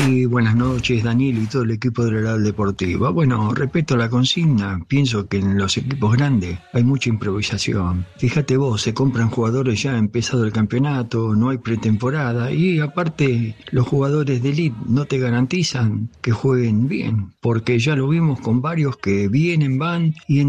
Sí, buenas noches, Daniel y todo el equipo de la Deportiva. Bueno, respecto a la consigna, pienso que en los equipos grandes hay mucha improvisación. Fíjate vos, se compran jugadores ya empezado el campeonato, no hay pretemporada y aparte los jugadores de elite no te garantizan que jueguen bien, porque ya lo vimos con varios que vienen, van y